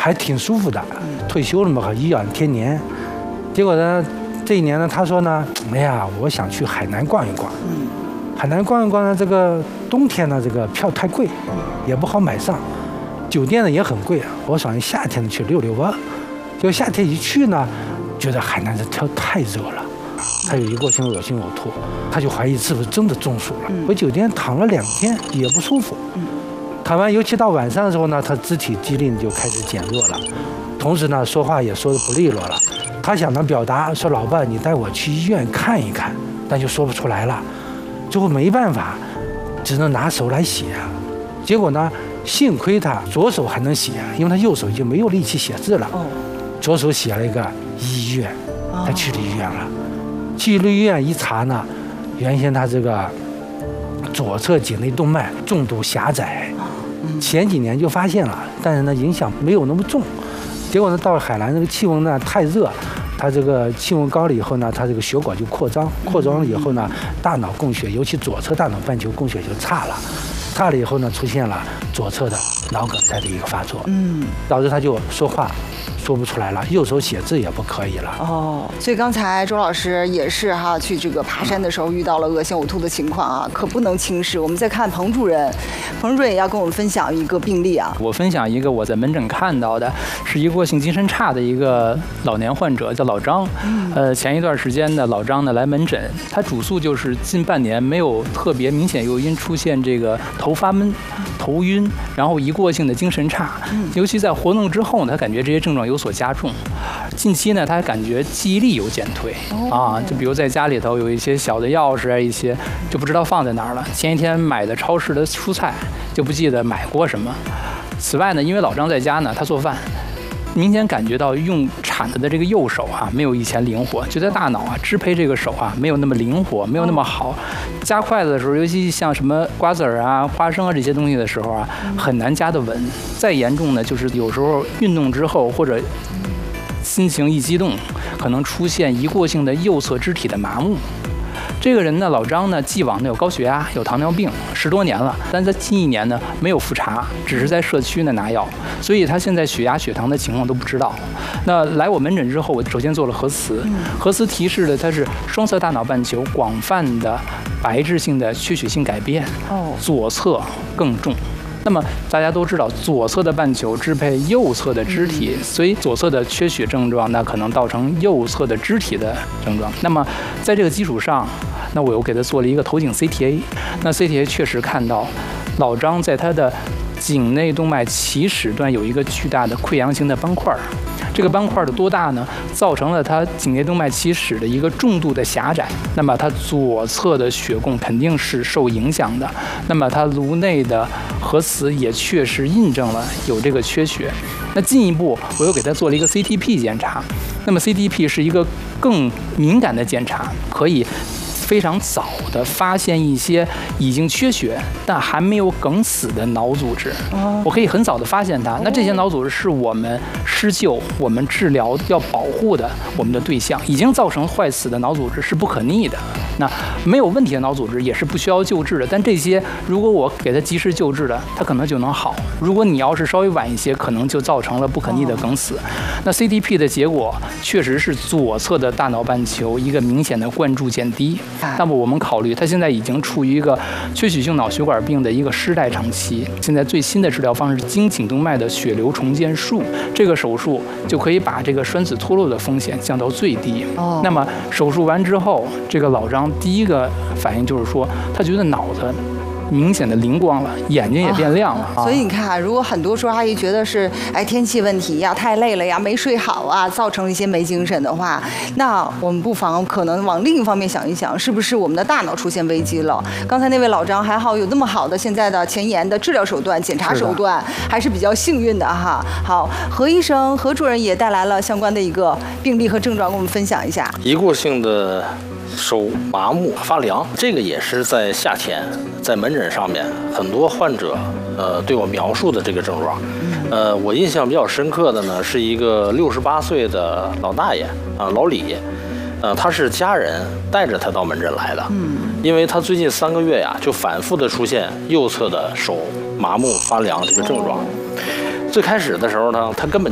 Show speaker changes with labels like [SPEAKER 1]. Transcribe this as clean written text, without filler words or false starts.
[SPEAKER 1] 还挺舒服的。退休了嘛，颐养天年。结果呢，这一年呢，他说呢，哎呀，我想去海南逛一逛。海南逛一逛呢，这个冬天呢，这个票太贵，也不好买上，酒店呢也很贵。我想夏天去溜溜吧。结果夏天一去呢，觉得海南这天太热了，他有一过性恶心呕吐，他就怀疑是不是真的中暑了。回酒店躺了2天也不舒服。躺完，尤其到晚上的时候呢，他肢体机灵就开始减弱了，同时呢，说话也说得不利落了。他想呢表达说：“老伴，你带我去医院看一看。”但就说不出来了。最后没办法，只能拿手来写。结果呢，幸亏他左手还能写，因为他右手已经没有力气写字了。左手写了一个医院，他去了医院了。去了医院一查呢，原先他这个左侧颈内动脉重度狭窄，前几年就发现了，但是呢影响没有那么重。结果呢，到了海南，那个气温呢太热，它这个气温高了以后呢，它这个血管就扩张了以后呢，大脑供血，尤其左侧大脑半球供血就差了以后呢，出现了左侧的脑梗塞的一个发作，导致他就说话说不出来了，右手写字也不可以了。
[SPEAKER 2] 所以刚才周老师也是哈，去这个爬山的时候遇到了恶心呕吐的情况啊，可不能轻视。我们再看彭主任也要跟我们分享一个病例啊。
[SPEAKER 3] 我分享一个我在门诊看到的，是一个过性精神差的一个老年患者，叫老张。前一段时间呢，老张呢来门诊，他主诉就是近半年没有特别明显诱因出现这个头发闷、头晕，然后一过性的精神差，尤其在活动之后呢，他感觉这些症状有所加重。近期呢，他还感觉记忆力有减退就比如在家里头有一些小的钥匙啊，一些就不知道放在哪儿了。前一天买的超市的蔬菜就不记得买过什么。此外呢，因为老张在家呢，他做饭，明显感觉到用铲子的这个右手没有以前灵活，就在大脑支配这个手没有那么灵活，没有那么好。夹筷子的时候，尤其像什么瓜子啊、花生啊这些东西的时候很难夹得稳。再严重呢，就是有时候运动之后或者心情一激动，可能出现一过性的右侧肢体的麻木。这个人呢，老张呢，既往呢有高血压、有糖尿病10多年了，但在近1年呢没有复查，只是在社区呢拿药，所以他现在血压、血糖的情况都不知道。那来我门诊之后，我首先做了核磁，核磁提示的他是双侧大脑半球广泛的白质性的缺血性改变，左侧更重。那么大家都知道，左侧的半球支配右侧的肢体，所以左侧的缺血症状，那可能造成右侧的肢体的症状。那么在这个基础上，那我又给他做了一个头颈 CTA， 那 CTA 确实看到老张在他的颈内动脉起始段有一个巨大的溃疡型的斑块。这个斑块的多大呢？造成了他颈内动脉起始的一个重度的狭窄，那么他左侧的血供肯定是受影响的。那么他颅内的核磁也确实印证了有这个缺血。那进一步，我又给他做了一个 CTP 检查。那么 CTP 是一个更敏感的检查，可以非常早的发现一些已经缺血但还没有梗死的脑组织，我可以很早的发现它。那这些脑组织是我们施救、我们治疗要保护的我们的对象，已经造成坏死的脑组织是不可逆的。那没有问题的脑组织也是不需要救治的，但这些如果我给它及时救治了，它可能就能好。如果你要是稍微晚一些，可能就造成了不可逆的梗死。那 CTP 的结果确实是左侧的大脑半球一个明显的灌注减低。那么我们考虑，他现在已经处于一个缺血性脑血管病的一个失代偿期。现在最新的治疗方式是经颈动脉的血流重建术，这个手术就可以把这个栓子脱落的风险降到最低。那么手术完之后，这个老张第一个反应就是说，他觉得脑子明显的灵光了，眼睛也变亮了。
[SPEAKER 2] 所以你看，如果很多说阿姨觉得是天气问题呀、太累了呀、没睡好啊，造成一些没精神的话，那我们不妨可能往另一方面想一想，是不是我们的大脑出现危机了？刚才那位老张还好有那么好的现在的前沿的治疗手段、检查手段，还是比较幸运的哈。好，何医生、何主任也带来了相关的一个病例和症状，跟我们分享一下。
[SPEAKER 4] 一过性的手麻木发凉，这个也是在夏天在门诊上面很多患者对我描述的这个症状。我印象比较深刻的呢，是一个68岁的老大爷老李，他是家人带着他到门诊来的。因为他最近3个月呀，就反复的出现右侧的手麻木发凉这个症状。最开始的时候呢，他根本